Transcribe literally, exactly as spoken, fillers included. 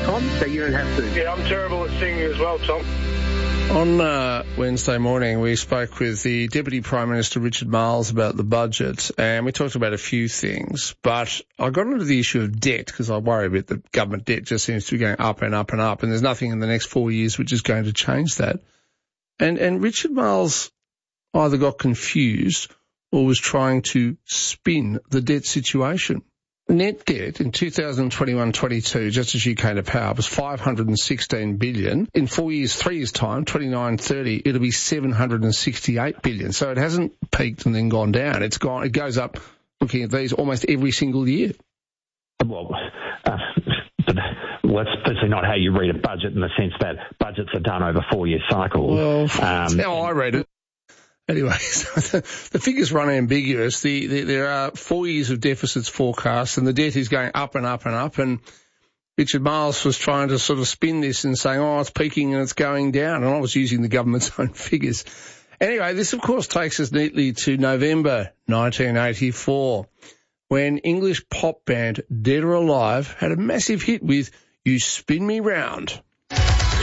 Tom, so you don't have to. Yeah, I'm terrible at singing as well, Tom. On uh, Wednesday morning, we spoke with the Deputy Prime Minister, Richard Marles, about the budget, and we talked about a few things. But I got into the issue of debt, because I worry a bit that government debt just seems to be going up and up and up, and there's nothing in the next four years which is going to change that. And, and Richard Marles either got confused or was trying to spin the debt situation. Net debt in two thousand twenty-one twenty-two, just as you came to power, was five hundred sixteen billion dollars. In four years, three years' time, twenty-nine thirty, it'll be seven hundred sixty-eight billion dollars. So it hasn't peaked and then gone down. It's gone. It goes up, looking at these, almost every single year. Well, uh, but well, that's firstly not how you read a budget, in the sense that budgets are done over four-year cycles. Well, um, that's how I read it. Anyway, so the, the figures run ambiguous. The, the, there are four years of deficits forecast, and the debt is going up and up and up. And Richard Marles was trying to sort of spin this and saying, oh, it's peaking and it's going down. And I was using the government's own figures. Anyway, this, of course, takes us neatly to November nineteen eighty-four, when English pop band Dead or Alive had a massive hit with You Spin Me Round.